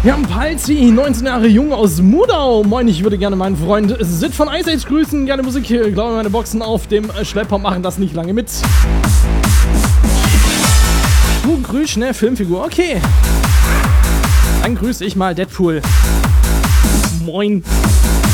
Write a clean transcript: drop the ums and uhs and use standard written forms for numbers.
Wir haben Palzi, 19 Jahre jung aus Mudau. Moin, ich würde gerne meinen Freund Sid von Ice Age grüßen. Gerne Musik, glaube meine Boxen auf dem Schlepper machen das nicht lange mit. Du grüßt schnell Filmfigur, okay. Dann grüße ich mal Deadpool. Moin.